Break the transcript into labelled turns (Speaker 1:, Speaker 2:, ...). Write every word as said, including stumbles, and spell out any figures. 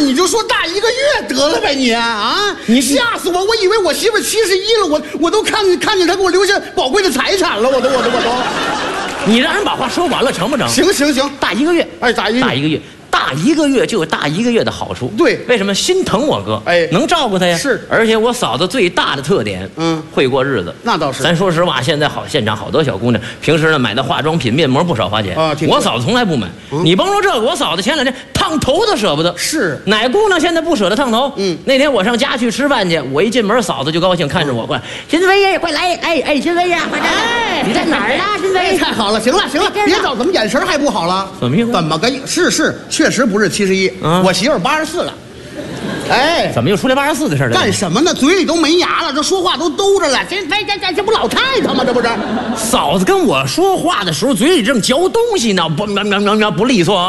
Speaker 1: 你就说大一个月得了呗你啊！
Speaker 2: 你
Speaker 1: 吓死我！我以为我媳妇七十一了，我我都看看见她给我留下宝贵的财产了，我都我都我都。
Speaker 2: 你让人把话说完了，成不成？
Speaker 1: 行行行，
Speaker 2: 大一个月，
Speaker 1: 哎，大一
Speaker 2: 大一个月。大一个月就有大一个月的好处，
Speaker 1: 对，
Speaker 2: 为什么心疼我哥？
Speaker 1: 哎，
Speaker 2: 能照顾他呀。
Speaker 1: 是，
Speaker 2: 而且我嫂子最大的特点，
Speaker 1: 嗯，
Speaker 2: 会过日子。
Speaker 1: 那倒是。
Speaker 2: 咱说实话，现在好现场好多小姑娘，平时呢买的化妆品、面膜不少花钱
Speaker 1: 啊。
Speaker 2: 我嫂子从来不买。嗯、你甭说这个，我嫂子前两天烫头都舍不得。
Speaker 1: 是，
Speaker 2: 哪姑娘现在不舍得烫头？
Speaker 1: 嗯，
Speaker 2: 那天我上家去吃饭去，我一进门，嫂子就高兴，看着我过来，新飞呀，快来！哎哎，新飞呀，快来！哎，你在哪儿呢？新飞，
Speaker 1: 太好了，行了行了，别找，怎么眼神还不好了？
Speaker 2: 怎么意思？
Speaker 1: 怎么个？是是，确实不是七十一。嗯、我媳妇八十四了，哎，
Speaker 2: 怎么又出来八十四的事了？
Speaker 1: 干什么呢？嘴里都没牙了，这说话都兜着了。这这这这不老太太吗？这不是？
Speaker 2: 嫂子跟我说话的时候，嘴里正嚼东西呢，不喵喵喵喵不利索。